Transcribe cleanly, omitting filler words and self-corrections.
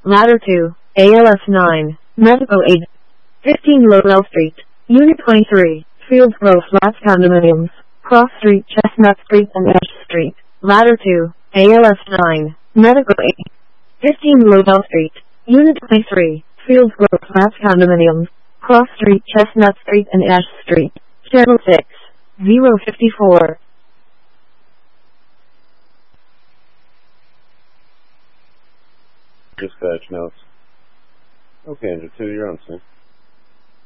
Ladder 2, ALS 9, Medical Aid. 15 Lowell Street, Unit 23, Fields Grove Flats Condominiums, Cross Street, Chestnut Street and Ash Street. Ladder 2, ALS 9, Medical Aid. 15 Lowell Street, Unit 23, Fields Grove Flats Condominiums, Cross Street, Chestnut Street and Ash Street. Channel 6, 054. Dispatch notes. Okay, Andrew 2, you're on scene.